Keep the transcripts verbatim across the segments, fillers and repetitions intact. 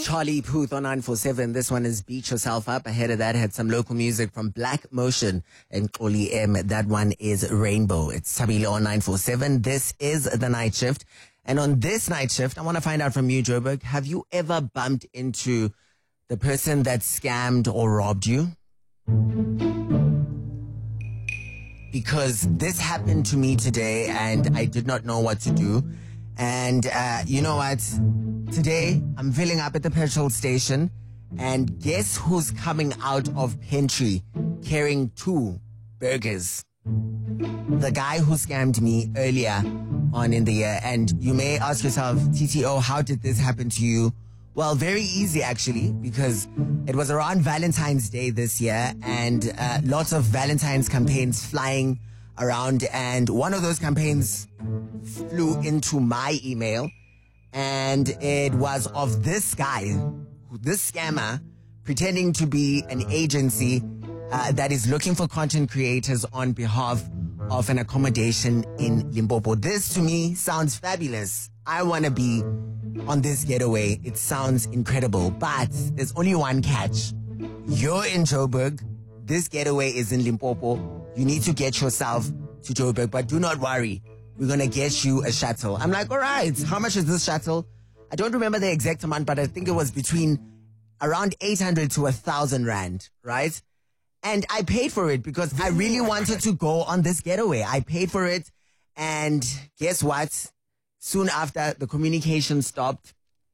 Charlie Puth on nine four seven. This one is Beat Yourself Up. Ahead of that, had some local music from Black Motion and Oli M. That one is Rainbow. It's Tabile on nine four seven. This is The Night Shift. And on this night shift, I want to find out from you, Joburg, have you ever bumped into the person that scammed or robbed you? Because this happened to me today and I did not know what to do. And uh, you know what? Today, I'm filling up at the petrol station, and guess who's coming out of pantry carrying two burgers? The guy who scammed me earlier on in the year. And you may ask yourself, T T O, how did this happen to you? Well, very easy actually, because it was around Valentine's Day this year, and uh, lots of Valentine's campaigns flying around, and one of those campaigns flew into my email, and it was of this guy, this scammer, pretending to be an agency uh, that is looking for content creators on behalf of an accommodation in Limpopo. This to me sounds fabulous. I want to be on this getaway. It sounds incredible, but there's only one catch. You're in Joburg. This getaway is in Limpopo. You need to get yourself to Joburg, but do not worry. We're going to get you a shuttle. I'm like, all right, how much is this shuttle? I don't remember the exact amount, but I think it was between around eight hundred to one thousand rand, right? And I paid for it because I really wanted to go on this getaway. I paid for it, and guess what? Soon after, the communication stopped,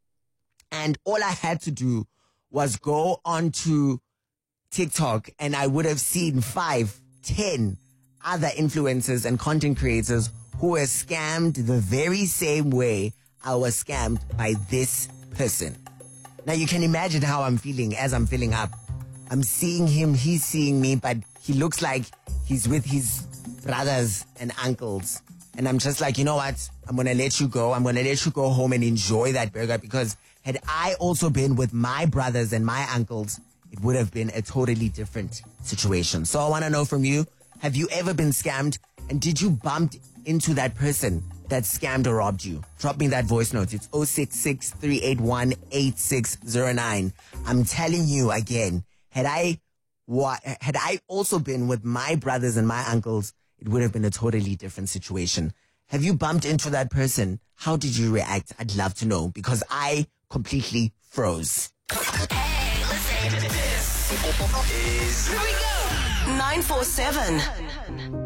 and all I had to do was go onto TikTok, and I would have seen five, ten other influencers and content creators who were scammed the very same way I was scammed by this person. Now you can imagine how I'm feeling as I'm filling up. I'm seeing him, he's seeing me, but he looks like he's with his brothers and uncles. And I'm just like, you know what? I'm going to let you go. I'm going to let you go home and enjoy that burger, because had I also been with my brothers and my uncles, it would have been a totally different situation. So I want to know from you, have you ever been scammed? And did you bump into that person that scammed or robbed you? Drop me that voice note. It's zero six six, three eight one, eight six zero nine. I'm telling you again, had I, had I also been with my brothers and my uncles, it would have been a totally different situation. Have you bumped into that person? How did you react? I'd love to know, because I completely froze. Hey, listen. This is... Here we go. nine four seven.